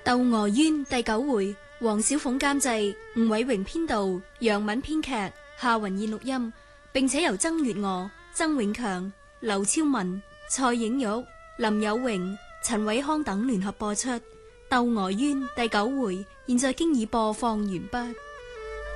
《竇娥冤》第9回，黃小鳳監製，吳偉榮編導，楊敏編劇，夏雲燕錄音，並且由曾月娥、曾永強、劉超文、蔡影玉、林有榮、陳偉康等聯合播出。《竇娥冤》第9回，現在經已播放完畢。